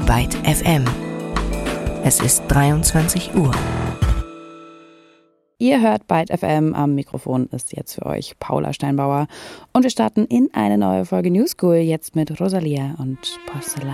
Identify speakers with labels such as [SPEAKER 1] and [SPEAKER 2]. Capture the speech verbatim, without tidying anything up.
[SPEAKER 1] Byte F M. Es ist dreiundzwanzig Uhr.
[SPEAKER 2] Ihr hört Byte F M, am Mikrofon ist jetzt für euch Paula Steinbauer und wir starten in eine neue Folge New School, jetzt mit Rosalia und Porzellan.